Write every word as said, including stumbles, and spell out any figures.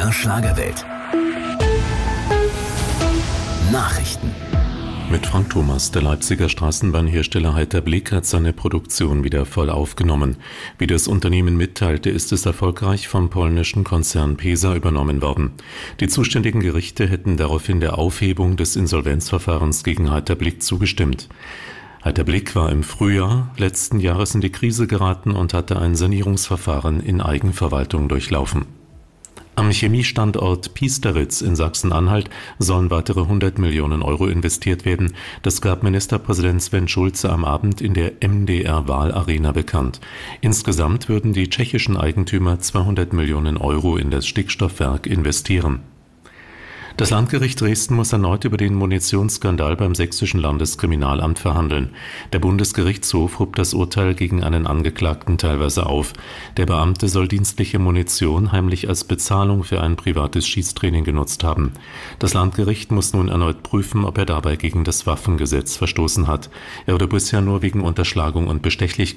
der Schlagerwelt. Nachrichten. Mit Frank Thomas. Der Leipziger Straßenbahnhersteller Heiter Blick hat seine Produktion wieder voll aufgenommen. Wie das Unternehmen mitteilte, ist es erfolgreich vom polnischen Konzern PESA übernommen worden. Die zuständigen Gerichte hätten daraufhin der Aufhebung des Insolvenzverfahrens gegen Heiter Blick zugestimmt. Heiter Blick war im Frühjahr letzten Jahres in die Krise geraten und hatte ein Sanierungsverfahren in Eigenverwaltung durchlaufen. Am Chemiestandort Piesteritz in Sachsen-Anhalt sollen weitere hundert Millionen Euro investiert werden. Das gab Ministerpräsident Sven Schulze am Abend in der M D R-Wahlarena bekannt. Insgesamt würden die tschechischen Eigentümer zweihundert Millionen Euro in das Stickstoffwerk investieren. Das Landgericht Dresden muss erneut über den Munitionsskandal beim sächsischen Landeskriminalamt verhandeln. Der Bundesgerichtshof hob das Urteil gegen einen Angeklagten teilweise auf. Der Beamte soll dienstliche Munition heimlich als Bezahlung für ein privates Schießtraining genutzt haben. Das Landgericht muss nun erneut prüfen, ob er dabei gegen das Waffengesetz verstoßen hat. Er wurde bisher nur wegen Unterschlagung und Bestechlichkeit